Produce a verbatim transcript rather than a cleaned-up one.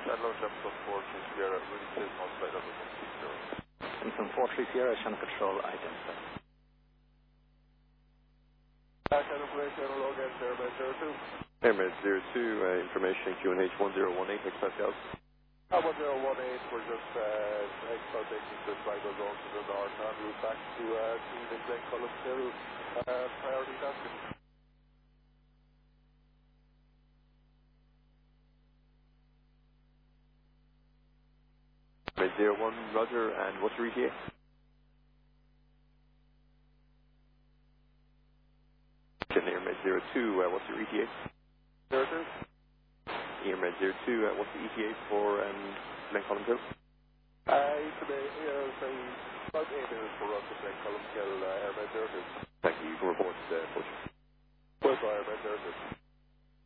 and launch up to four three Sierra, really clear outside of the one six zero. Simpson four three Sierra, channel control identified. Uh, channel information, log and Airman zero two. Airman zero two, uh, information Q N H one zero one eight, X Pascal. Uh, one zero one eight, we're just uh, exploiting the triangle zone to the north en route back to uh, Team in Glen Columcille, uh, priority tasking. Airman zero one, roger, and what's your E T A? Airman zero two, uh, what's your E T A? zero two. Airman zero two, uh, what's the E T A for um, Glen Columcille? Uh, today, uh, say, about eight minutes for us to Glen Columcille, uh, Airman zero two. Thank you, you can report uh, push. Well, Airman zero two.